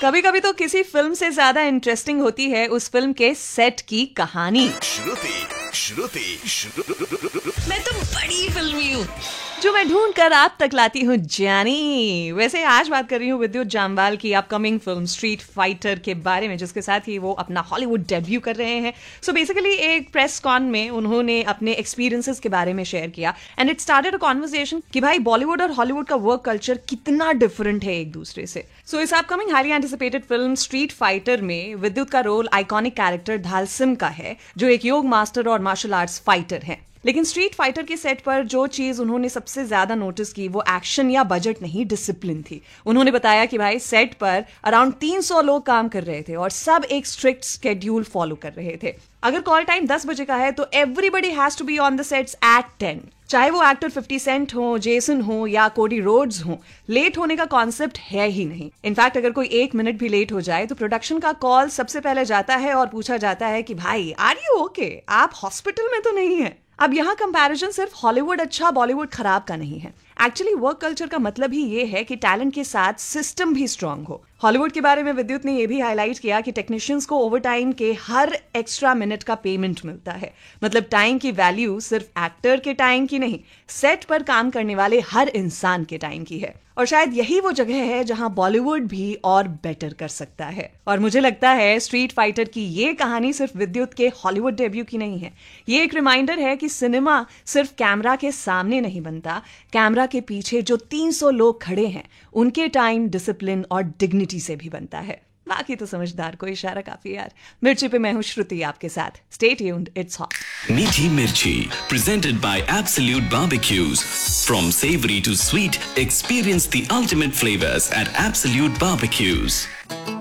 कभी कभी तो किसी फिल्म से ज्यादा इंटरेस्टिंग होती है उस फिल्म के सेट की कहानी। मैं तो बड़ी फिल्मी हूँ जो मैं ढूंढ कर आप तक लाती हूँ जानी। वैसे आज बात कर रही हूँ विद्युत जामवाल की अपकमिंग फिल्म स्ट्रीट फाइटर के बारे में, जिसके साथ ही वो अपना हॉलीवुड डेब्यू कर रहे हैं। सो बेसिकली एक प्रेस कॉन में उन्होंने अपने एक्सपीरियंसेस के बारे में शेयर किया and it started a conversation कि भाई बॉलीवुड और हॉलीवुड का वर्क कल्चर कितना डिफरेंट है एक दूसरे से। सो इस upcoming highly anticipated film street fighter में विद्युत का रोल आइकॉनिक कैरेक्टर धालसिम का है, जो एक योग मास्टर और मार्शल आर्ट्स फाइटर है। लेकिन स्ट्रीट फाइटर के सेट पर जो चीज उन्होंने सबसे ज्यादा नोटिस की वो एक्शन या बजट नहीं, डिसिप्लिन थी। उन्होंने बताया कि भाई सेट पर अराउंड 300 लोग काम कर रहे थे और सब एक स्ट्रिक्ट स्केड्यूल फॉलो कर रहे थे। अगर कॉल टाइम 10 बजे का है तो everybody has to be on the sets eight 10। चाहे वो एक्टर 50 सेंट हो, जेसन हो या कोडी रोड्स हो, लेट होने का कॉन्सेप्ट है ही नहीं। इनफैक्ट अगर कोई 1 मिनट भी लेट हो जाए तो प्रोडक्शन का कॉल सबसे पहले जाता है और पूछा जाता है कि भाई आर यू ओके, आप हॉस्पिटल में तो नहीं है। अब यहाँ कंपैरिजन सिर्फ हॉलीवुड अच्छा बॉलीवुड खराब का नहीं है। एक्चुअली वर्क कल्चर का मतलब ही ये है कि टैलेंट के साथ सिस्टम भी स्ट्रांग हो। हॉलीवुड के बारे में विद्युत ने यह भी हाईलाइट किया कि टेक्नीशियंस को ओवर टाइम के हर एक्स्ट्रा मिनट का पेमेंट मिलता है। मतलब टाइम की वैल्यू सिर्फ एक्टर के टाइम की नहीं, सेट पर काम करने वाले हर इंसान के टाइम की है। और शायद यही वो जगह है जहां बॉलीवुड भी और बेटर कर सकता है। और मुझे लगता है स्ट्रीट फाइटर की ये कहानी सिर्फ विद्युत के हॉलीवुड डेब्यू की नहीं है। ये एक रिमाइंडर है कि सिनेमा सिर्फ कैमरा के सामने नहीं बनता, कैमरा के पीछे जो 300 लोग खड़े हैं उनके टाइम, डिसिप्लिन और डिग्निटी से भी बनता है। बाकी तो समझदार को इशारा काफी यार। मिर्ची पे मैं हूं श्रुति आपके साथ। Stay tuned, it's hot. Meaty Mirchi, presented by Absolute Barbecues. From savory to sweet, experience the ultimate flavors at Absolute Barbecues.